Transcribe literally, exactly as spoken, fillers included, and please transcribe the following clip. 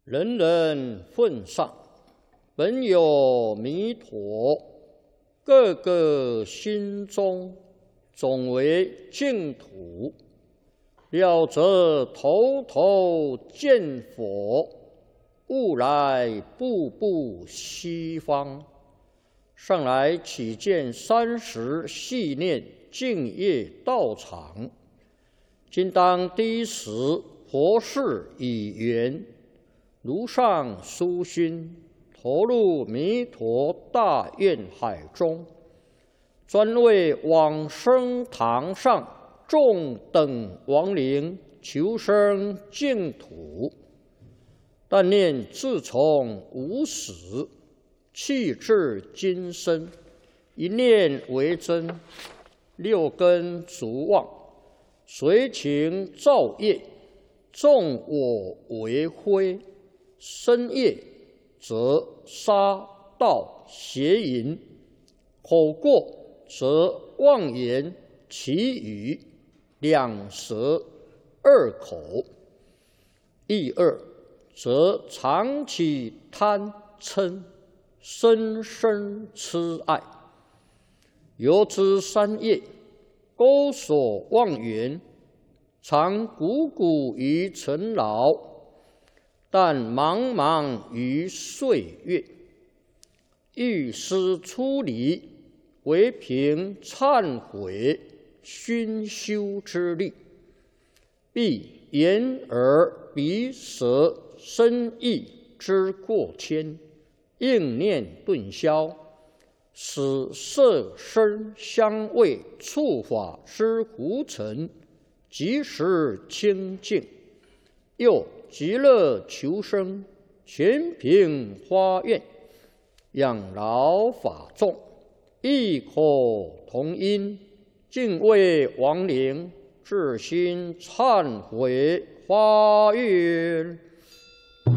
人人奉上，本有弥陀，个个心中总为净土。了则头头见佛，悟来步步西方。上来起见三十系念净业道场，今当第一时佛事已圆，如上殊心，投入弥陀大愿海中，专为往生堂上众等亡灵求生净土。但念自从无始，气至今生，一念为真，六根逐妄，随情造业，纵我为非，身业则杀盗邪淫，口过则妄言绮语，两舌二口，意二则常起贪嗔，深深痴爱。由之三业，钩锁妄缘，常汩汩于尘劳，但茫茫于岁月。欲思出离，唯凭忏悔熏修之力，必眼耳鼻舌身意之过谦，应念顿消，使色声香味触法之胡尘即时清净。又极乐求生，全凭发愿，养老法众，异口同音，敬畏亡灵，至心忏悔发愿。